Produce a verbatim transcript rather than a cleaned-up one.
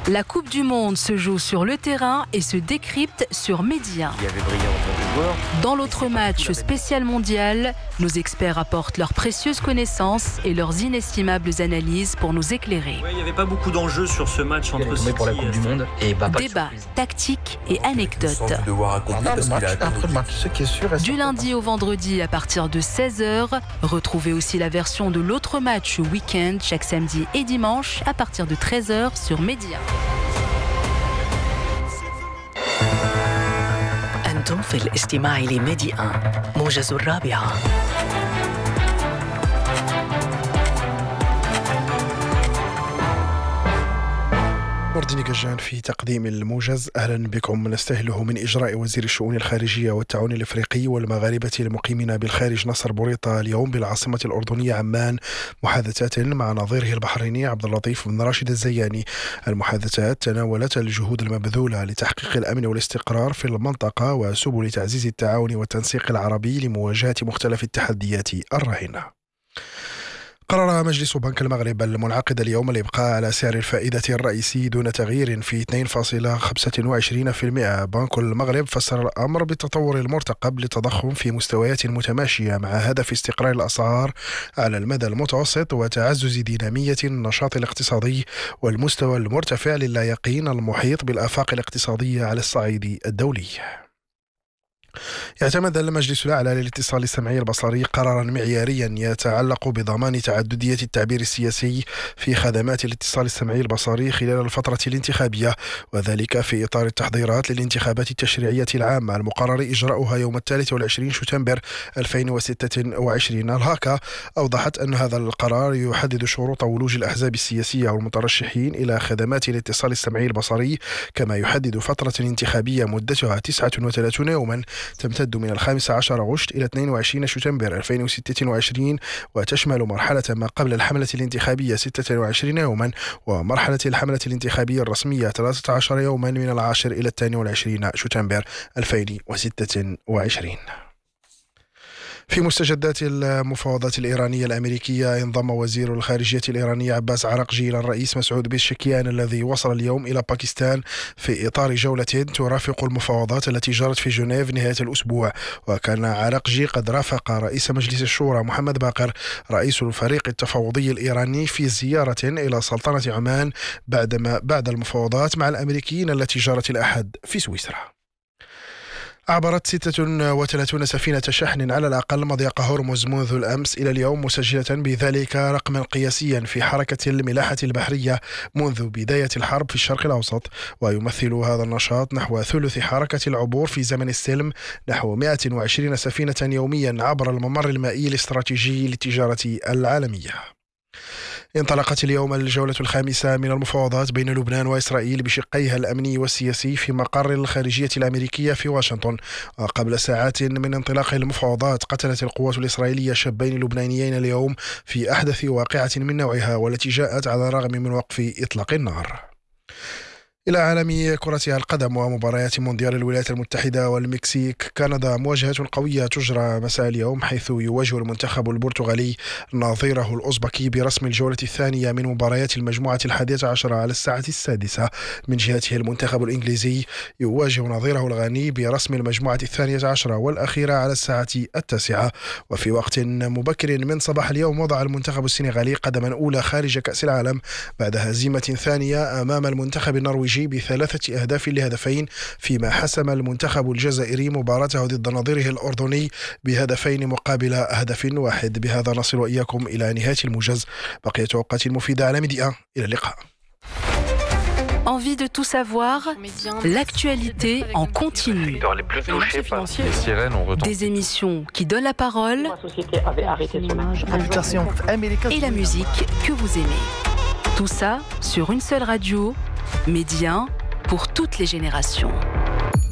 La Coupe du Monde se joue sur le terrain et se décrypte sur Média. Il y avait brillant en tant que joueur. Dans l'autre match spécial mondial, nos experts apportent leurs précieuses connaissances et leurs inestimables analyses pour nous éclairer. Ouais, il n'y avait pas beaucoup d'enjeux sur ce match entre City pour la Coupe du Monde. Et bah, Débat, tactique et anecdotes. Après le match, ce qui est sûr est Du lundi au vendredi à partir de seize heures, retrouvez aussi la version de l'autre match week-end chaque samedi et dimanche à partir de treize heures sur Média. أنتم في الاستماع لميديا موجز الرابعة. مردين قجان في تقديم الموجز. أهلا بكم. نستهله من إجراء وزير الشؤون الخارجية والتعاون الإفريقي والمغاربة المقيمين بالخارج نصر بوريطة اليوم بالعاصمة الأردنية عمان محادثات مع نظيره البحريني عبد اللطيف بن راشد الزياني. المحادثات تناولت الجهود المبذولة لتحقيق الأمن والاستقرار في المنطقة وسبل تعزيز التعاون والتنسيق العربي لمواجهة مختلف التحديات الراهنة. قرر مجلس بنك المغرب المنعقد اليوم الإبقاء على سعر الفائدة الرئيسي دون تغيير في اثنين فاصلة خمسة وعشرين بالمئة. بنك المغرب فسر الأمر بالتطور المرتقب للتضخم في مستويات متماشية مع هدف استقرار الأسعار على المدى المتوسط وتعزز دينامية النشاط الاقتصادي والمستوى المرتفع للايقين المحيط بالآفاق الاقتصادية على الصعيد الدولي. يعتمد المجلس الأعلى للاتصال السمعي البصري قرارا معياريا يتعلق بضمان تعددية التعبير السياسي في خدمات الاتصال السمعي البصري خلال الفترة الانتخابية، وذلك في إطار التحضيرات للانتخابات التشريعية العامة المقرر إجراؤها يوم الثالث والعشرين شتنبر ألفين وستة وعشرين. الهاكا أوضحت أن هذا القرار يحدد شروط ولوج الأحزاب السياسية والمترشحين إلى خدمات الاتصال السمعي البصري، كما يحدد فترة انتخابية مدتها تسعة وثلاثين يوما تمتد من الخامس عشر غشت إلى اثنين وعشرين شتنبر ألفين وستة وعشرين، وتشمل مرحلة ما قبل الحملة الانتخابية ستة وعشرين يوما ومرحلة الحملة الانتخابية الرسمية ثلاثة عشر يوما من العاشر إلى الثاني والعشرين شتنبر ألفين وستة وعشرين. في مستجدات المفاوضات الإيرانية الأمريكية انضم وزير الخارجية الإيراني عباس عراقجي إلى الرئيس مسعود بيزشكيان الذي وصل اليوم إلى باكستان في إطار جولة ترافق المفاوضات التي جرت في جنيف نهاية الأسبوع. وكان عراقجي قد رافق رئيس مجلس الشورى محمد باقر رئيس الفريق التفاوضي الإيراني في زيارة إلى سلطنة عمان بعدما بعد المفاوضات مع الأمريكيين التي جرت الأحد في سويسرا. أعبرت ستة وثلاثين سفينة شحن على الأقل مضيق هرمز منذ الأمس إلى اليوم، مسجلة بذلك رقما قياسيا في حركة الملاحة البحرية منذ بداية الحرب في الشرق الأوسط. ويمثل هذا النشاط نحو ثلث حركة العبور في زمن السلم، نحو مئة وعشرين سفينة يوميا عبر الممر المائي الاستراتيجي للتجارة العالمية. انطلقت اليوم الجولة الخامسة من المفاوضات بين لبنان وإسرائيل بشقيها الأمني والسياسي في مقر الخارجية الأمريكية في واشنطن. وقبل ساعات من انطلاق المفاوضات قتلت القوات الإسرائيلية شابين لبنانيين اليوم في أحدث واقعة من نوعها، والتي جاءت على الرغم من وقف إطلاق النار. إلى عالم كرة القدم ومباريات مونديال الولايات المتحدة والمكسيك. كندا مواجهة قوية تجرى مساء اليوم، حيث يواجه المنتخب البرتغالي نظيره الأوزبكي برسم الجولة الثانية من مباريات المجموعة الحادية عشرة على الساعة السادسة. من جهته المنتخب الإنجليزي يواجه نظيره الغاني برسم المجموعة الثانية عشرة والأخيرة على الساعة التاسعة. وفي وقت مبكر من صباح اليوم وضع المنتخب السنغالي قدما أولى خارج كأس العالم بعد هزيمة ثانية أمام المنتخب النرويجي بثلاثة أهداف لهدفين، فيما حسم المنتخب الجزائري مباراته ضد نظيره الأردني بهدفين مقابل هدف واحد. بهذا نصل وإياكم إلى نهاية الموجز. بقية أوقات مفيدة على ميديا. إلى اللقاء. Envie de tout savoir, l'actualité en continu. Des émissions qui donnent la parole et la musique que vous aimez. Tout ça sur une seule radio, Média, pour toutes les générations.